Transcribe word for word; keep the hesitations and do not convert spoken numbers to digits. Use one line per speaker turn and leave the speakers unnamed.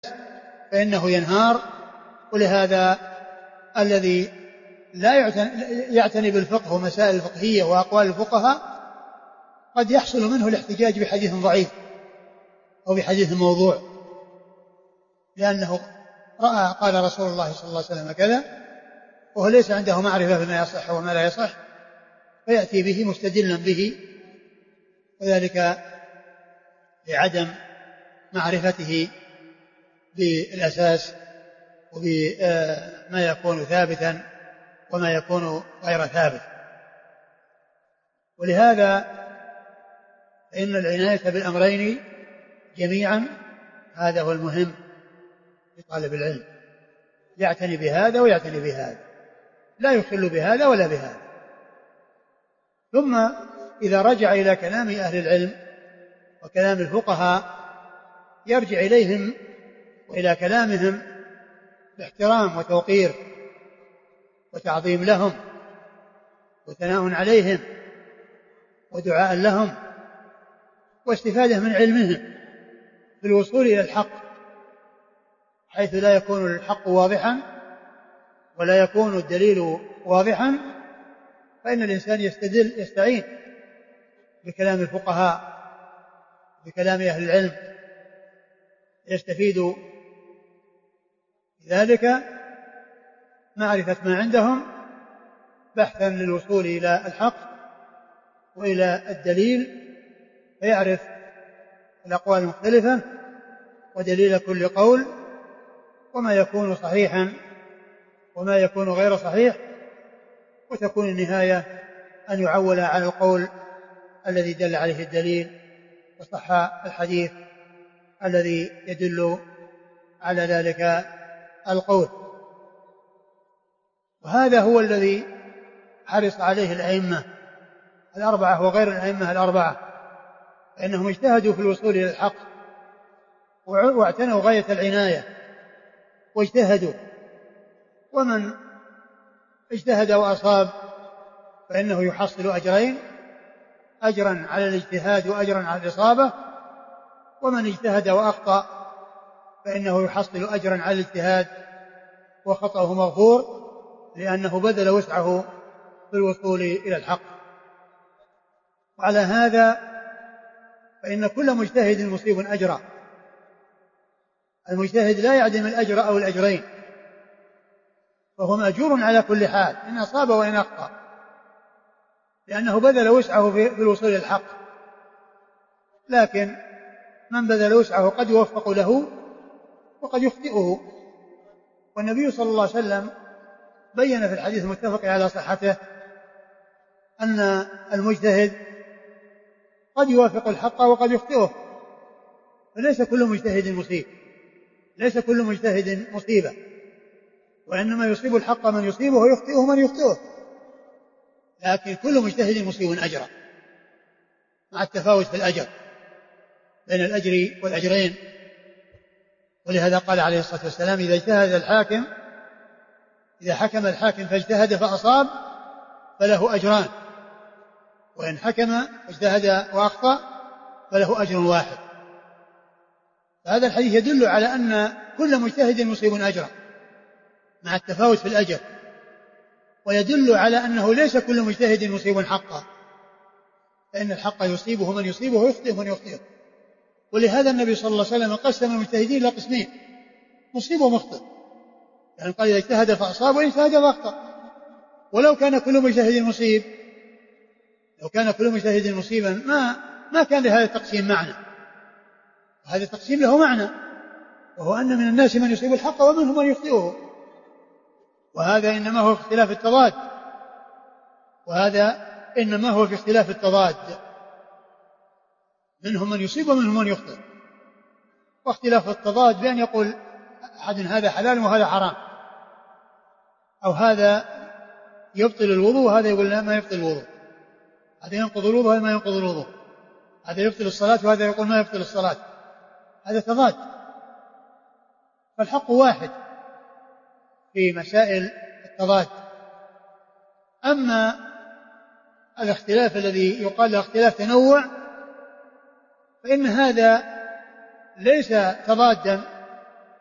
فإنه ينهار. ولهذا الذي لا يعتني بالفقه ومسائل الفقهية وأقوال الفقهاء قد يحصل منه الاحتجاج بحديث ضعيف أو بحديث موضوع، لأنه رأى قال رسول الله صلى الله عليه وسلم كذا وهو ليس عنده معرفة بما يصح وما لا يصح، فيأتي به مستدلا به، وذلك لعدم معرفته بالأساس وبما يكون ثابتا وما يكون غير ثابت. ولهذا فإن العناية بالأمرين جميعا هذا هو المهم لطالب العلم، يعتني بهذا ويعتني بهذا، لا يخل بهذا ولا بهذا. ثم إذا رجع إلى كلام أهل العلم وكلام الفقهاء يرجع إليهم وإلى كلامهم باحترام وتوقير وتعظيم لهم وثناء عليهم ودعاء لهم واستفادة من علمهم في الوصول إلى الحق، حيث لا يكون الحق واضحا ولا يكون الدليل واضحا، فإن الإنسان يستدل يستعين بكلام الفقهاء بكلام أهل العلم يستفيد ذلك معرفة ما عندهم بحثا للوصول إلى الحق وإلى الدليل، فيعرف الأقوال المختلفة ودليل كل قول وما يكون صحيحا وما يكون غير صحيح، وتكون النهاية أن يعول على القول الذي دل عليه الدليل وصح الحديث الذي يدل على ذلك القول. وهذا هو الذي حرص عليه الأئمة الأربعة وغير الأئمة الأربعة، فإنهم اجتهدوا في الوصول إلى الحق واعتنوا غاية العناية واجتهدوا، ومن اجتهد وأصاب فإنه يحصل أجرين، أجرا على الاجتهاد وأجرا على الإصابة، ومن اجتهد وأخطأ فإنه يحصل أجرا على الاجتهاد وخطأه مغفور، لأنه بذل وسعه في الوصول إلى الحق. وعلى هذا فإن كل مجتهد مصيب أجرا، المجتهد لا يعدم الأجر أو الأجرين، فهو مأجور على كل حال إن أصاب وإن أخطأ، لأنه بذل وسعه في الوصول إلى الحق. لكن من بذل وسعه قد يوفق له وقد يخطئه، والنبي صلى الله عليه وسلم بين في الحديث المتفق على صحته أن المجتهد قد يوافق الحق وقد يخطئه، فليس كل مجتهد مصيب، ليس كل مجتهد مصيبة، وإنما يصيب الحق من يصيبه ويخطئه من يخطئه، لكن كل مجتهد مصيب أجرا مع التفاوت في الأجر بين الأجر والأجرين. ولهذا قال عليه الصلاة والسلام إذا اجتهد الحاكم إذا حكم الحاكم فاجتهد فأصاب فله أجران، وإن حكم اجتهد وأخطأ فله أجر واحد. فهذا الحديث يدل على أن كل مجتهد مصيب أجرا مع التفاوت في الأجر، ويدل على أنه ليس كل مجتهد مصيب حقا، فإن الحق يصيبه من يصيبه ويخطئه من يخطئه. ولهذا النبي صلى الله عليه وسلم قسم المجتهدين إلى قسمين، مصيب ومخطئ، يعني قال إذا اجتهد فأصاب وإن اجتهد فأخطأ. ولو كان كل مجتهد مصيب لو كان كل مجتهد مصيبا ما ما كان لهذا التقسيم معنى، وهذا التقسيم له معنى، وهو أن من الناس من يصيب الحق ومنهم من يخطئه، وهذا إنما هو في اختلاف التضاد وهذا إنما هو في اختلاف التضاد منهم من يصيب ومنهم من يخطئ. واختلاف التضاد بأن يقول أحد هذا حلال وهذا حرام، أو هذا يبطل الوضوء وهذا يقول لا ما يبطل الوضوء، هذا ينقض الوضوء وهذا ما ينقض الوضوء، هذا يبطل الصلاة وهذا يقول ما يبطل الصلاة، هذا تضاد. فالحق واحد في مسائل التضاد. أما الاختلاف الذي يقال له اختلاف تنوع فإن هذا ليس تضادا